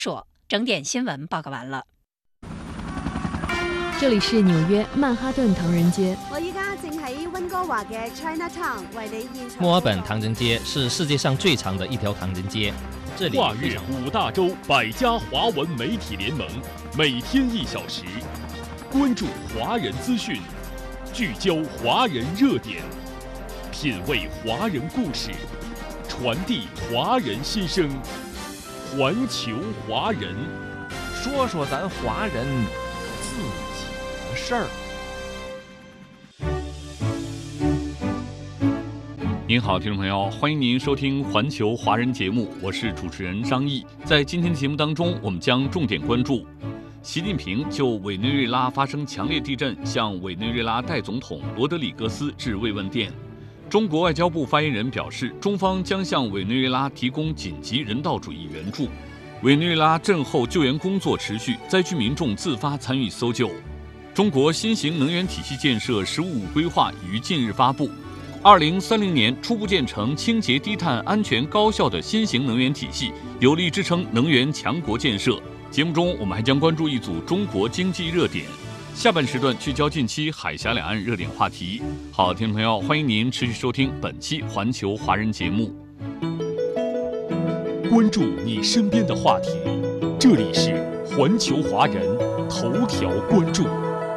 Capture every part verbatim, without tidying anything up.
说，整点新闻报告完了。 这里是纽约曼哈顿唐人街。 我依家正喺温哥華嘅 Chinatown 為你現場。 墨爾本唐人街是世界上最长的一条唐人街，这里跨越五大洲百家华文媒体联盟，每天一小时，关注华人资讯，聚焦华人热点，品味华人故事，传递华人心声，环球华人， 说说咱华人自己的事儿。 您好，听众朋友，欢迎您收听环球华人节目，我是主持人张毅。在今天的节目当中，我们将重点关注习近平就委内瑞拉发生强烈地震向委内瑞拉代总统罗德里格斯致慰问电。中国外交部发言人表示，中方将向委内瑞拉提供紧急人道主义援助。委内瑞拉震后救援工作持续，灾区民众自发参与搜救。中国新型能源体系建设“十五五”规划于近日发布。二零三零年初步建成清洁、低碳、安全、高效的新型能源体系，有力支撑能源强国建设。节目中，我们还将关注一组中国经济热点。下半时段聚焦近期海峡两岸热点话题。好，听众朋友，欢迎您持续收听本期环球华人节目，关注你身边的话题。这里是环球华人头条关注。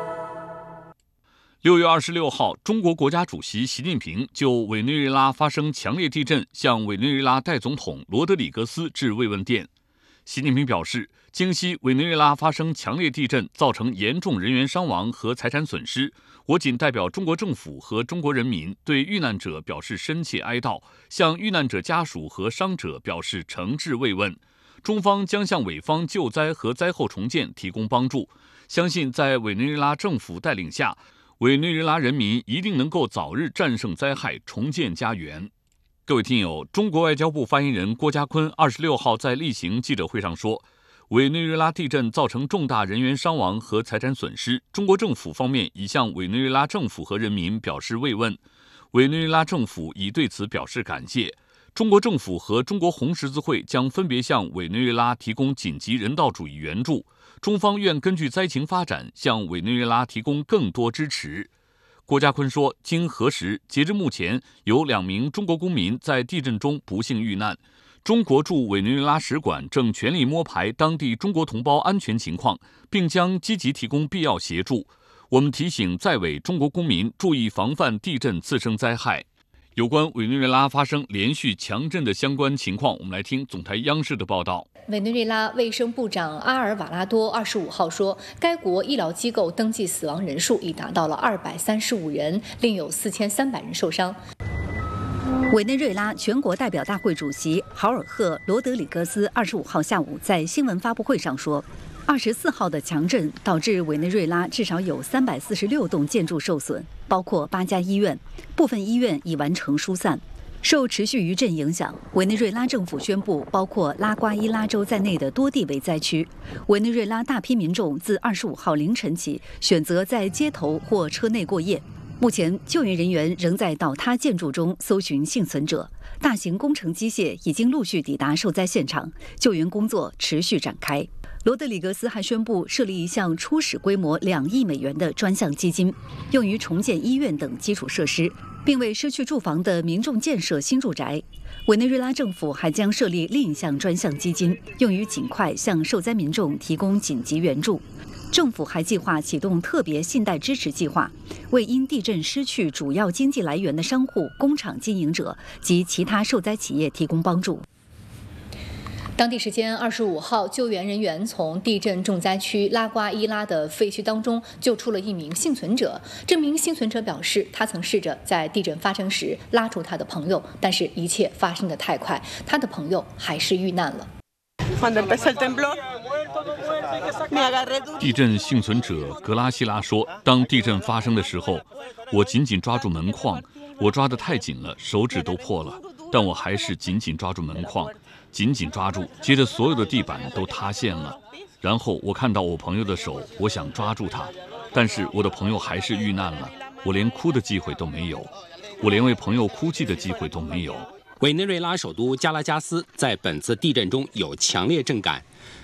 六月二十六号，中国国家主席习近平就委内瑞拉发生强烈地震向委内瑞拉代总统罗德里格斯致慰问电。习近平表示，经悉委内瑞拉发生强烈地震，造成严重人员伤亡和财产损失，我谨代表中国政府和中国人民对遇难者表示深切哀悼，向遇难者家属和伤者表示诚挚慰问。中方将向委方救灾和灾后重建提供帮助，相信在委内瑞拉政府带领下，委内瑞拉人民一定能够早日战胜灾害，重建家园。各位听友，中国外交部发言人郭家坤二十六号在例行记者会上说，委内瑞拉地震造成重大人员伤亡和财产损失，中国政府方面已向委内瑞拉政府和人民表示慰问，委内瑞拉政府已对此表示感谢。中国政府和中国红十字会将分别向委内瑞拉提供紧急人道主义援助，中方愿根据灾情发展向委内瑞拉提供更多支持。郭家坤说，经核实，截至目前有两名中国公民在地震中不幸遇难，中国驻委内瑞拉使馆正全力摸排当地中国同胞安全情况，并将积极提供必要协助。我们提醒在委中国公民注意防范地震次生灾害。有关委内瑞拉发生连续强震的相关情况，我们来听总台央视的报道。 委内瑞拉卫生部长阿尔瓦拉多二十五号说，该国医疗机构登记死亡人数已达到了二百三十五人，另有四千三百人受伤。 委内瑞拉全国代表大会主席豪尔赫·罗德里格斯二十五号下午在新闻发布会上说，二十四号的强震导致委内瑞拉至少有三百四十六栋建筑受损，包括八家医院，部分医院已完成疏散。受持续余震影响，委内瑞拉政府宣布，包括拉瓜伊拉州在内的多地为灾区。委内瑞拉大批民众自二十五号凌晨起选择在街头或车内过夜。目前，救援人员仍在倒塌建筑中搜寻幸存者，大型工程机械已经陆续抵达受灾现场，救援工作持续展开。罗德里格斯还宣布设立一项初始规模两亿美元的专项基金，用于重建医院等基础设施，并为失去住房的民众建设新住宅。委内瑞拉政府还将设立另一项专项基金，用于尽快向受灾民众提供紧急援助。政府还计划启动特别信贷支持计划，为因地震失去主要经济来源的商户、工厂经营者及其他受灾企业提供帮助。 当地时间二十五号，救援人员从地震重灾区拉瓜伊拉的废墟当中救出了一名幸存者。这名幸存者表示，他曾试着在地震发生时拉住他的朋友，但是一切发生得太快，他的朋友还是遇难了。 地震幸存者格拉西拉说，当地震发生的时候，我紧紧抓住门框，我抓得太紧了，手指都破了，但我还是紧紧抓住门框，紧紧抓住，接着所有的地板都塌陷了。然后我看到我朋友的手，我想抓住他，但是我的朋友还是遇难了，我连哭的机会都没有，我连为朋友哭泣的机会都没有。 委内瑞拉首都加拉加斯在本次地震中有强烈震感，